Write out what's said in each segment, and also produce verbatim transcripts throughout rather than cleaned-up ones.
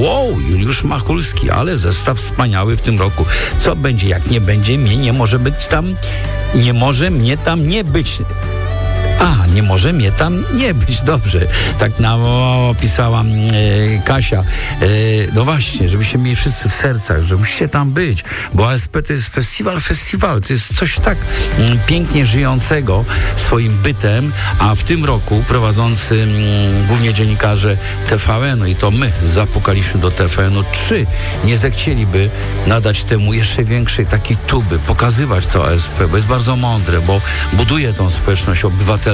Wow, Juliusz Machulski, ale zestaw wspaniały w tym roku. Co będzie, jak nie będzie mnie, nie może być tam, nie może mnie tam nie być. A, nie może mnie tam nie być. Dobrze. Tak nam opisała e, Kasia. E, no właśnie, żebyście mieli wszyscy w sercach, że musicie tam być, bo A S P to jest festiwal, festiwal. To jest coś tak m, pięknie żyjącego swoim bytem, a w tym roku prowadzący m, głównie dziennikarze T V N-u i to my zapukaliśmy do T V N-u, czy nie zechcieliby nadać temu jeszcze większej takiej tuby, pokazywać to A S P, bo jest bardzo mądre, bo buduje tą społeczność obywatelską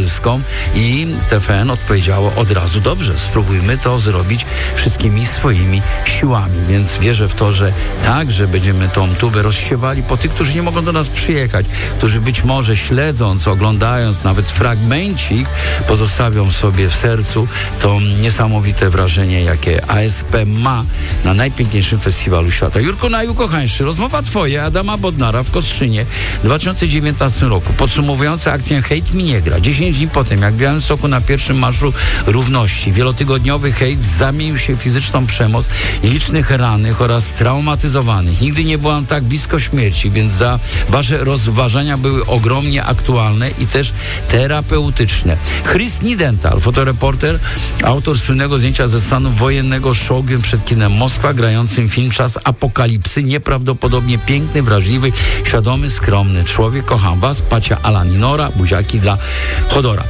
i T V N odpowiedziało od razu, dobrze, spróbujmy to zrobić wszystkimi swoimi siłami, więc wierzę w to, że tak, że będziemy tą tubę rozsiewali po tych, którzy nie mogą do nas przyjechać, którzy być może śledząc, oglądając nawet fragmencik, pozostawią sobie w sercu to niesamowite wrażenie, jakie A S P ma na najpiękniejszym festiwalu świata. Jurku, najukochańszy, rozmowa twoja, Adama Bodnara w Kostrzynie w dwa tysiące dziewiętnastym roku, podsumowująca akcję Hejt mi nie gra. dziesięć dni potem, jak w Białymstoku na pierwszym Marszu Równości, wielotygodniowy hejt zamienił się w fizyczną przemoc i licznych rannych oraz traumatyzowanych. Nigdy nie byłam tak blisko śmierci, więc za wasze rozważania były ogromnie aktualne i też terapeutyczne. Chris Nidental, fotoreporter, autor słynnego zdjęcia ze stanu wojennego z czołgiem przed kinem Moskwa, grającym film Czas Apokalipsy, nieprawdopodobnie piękny, wrażliwy, świadomy, skromny człowiek. Kocham was, Pacia Alaninora, buziaki dla Chodora.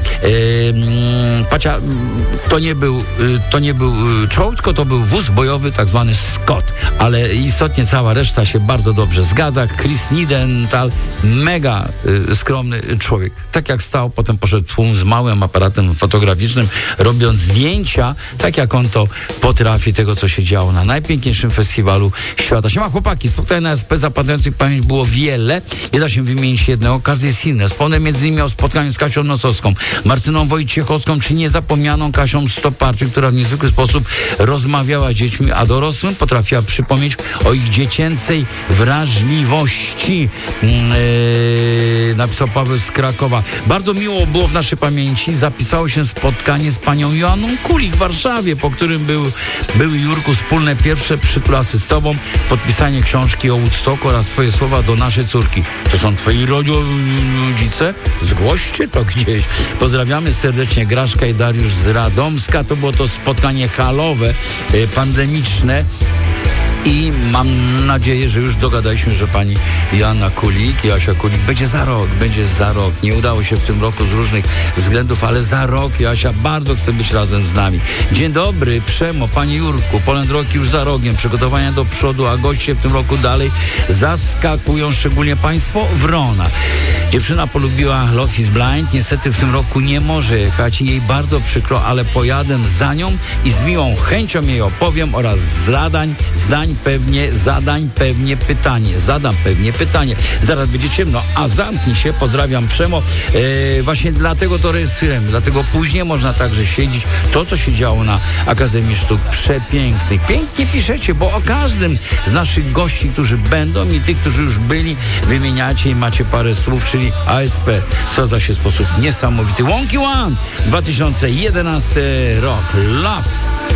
Yy, Pacia, to nie był, to nie był czołg, tylko to był wóz bojowy, tak zwany Scott, ale istotnie cała reszta się bardzo dobrze zgadza. Chris Nidental, mega y, skromny człowiek. Tak jak stał, potem poszedł tłum z małym aparatem fotograficznym, robiąc zdjęcia, tak jak on to potrafi, tego, co się działo na najpiękniejszym festiwalu świata. Siema chłopaki, spotkań na A S P zapadających w pamięć było wiele, nie da się wymienić jednego, każdy jest inny. Wspomnę między innymi o spotkaniu z Kasią Nosowską, Martyną Wojciechowską, czy niezapomnianą Kasią Stoparczyk, która w niezwykły sposób rozmawiała z dziećmi, a dorosłym potrafiła przypomnieć o ich dziecięcej wrażliwości. Yy, napisał Paweł z Krakowa. Bardzo miło było w naszej pamięci. Zapisało się spotkanie z panią Joanną Kulik w Warszawie, po którym był, były, Jurku, wspólne pierwsze przytulasy z tobą, podpisanie książki o Woodstocku oraz twoje słowa do naszej córki. To są twoi rodzice? Zgłoście to gdzieś. Pozdrawiamy serdecznie Graszka i Dariusz z Radomska. To było to spotkanie halowe, yy, pandemiczne. I mam nadzieję, że już dogadaliśmy, że pani Joanna Kulik, Joasia Kulik będzie za rok, będzie za rok. Nie udało się w tym roku z różnych względów, ale za rok Joasia bardzo chce być razem z nami. Dzień dobry, Przemo, panie Jurku, Poland Rock już za rogiem, przygotowania do przodu, a goście w tym roku dalej zaskakują, szczególnie państwo Wrona. Dziewczyna polubiła Love is Blind, niestety w tym roku nie może jechać i jej bardzo przykro, ale pojadę za nią i z miłą chęcią jej opowiem oraz zadań, zdań pewnie, zadań pewnie pytanie, zadam pewnie pytanie. Zaraz będzie ciemno, a zamknij się, pozdrawiam Przemo. E, właśnie dlatego to rejestrujemy, dlatego później można także siedzieć. To, co się działo na Akademii Sztuk Przepięknych. Pięknie piszecie, bo o każdym z naszych gości, którzy będą i tych, którzy już byli, wymieniacie i macie parę słów, czyli A S P sprawdza się w sposób niesamowity. Wonky One, dwa tysiące jedenasty rok. Love.